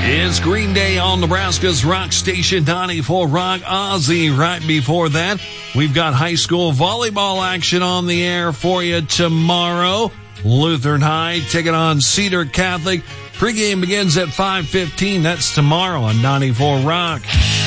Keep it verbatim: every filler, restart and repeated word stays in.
It's Green Day on Nebraska's Rock Station ninety-four Rock. Ozzy right before that. We've got high school volleyball action on the air for you tomorrow. Lutheran High taking on Cedar Catholic. Pregame begins at five fifteen. That's tomorrow on ninety-four Rock.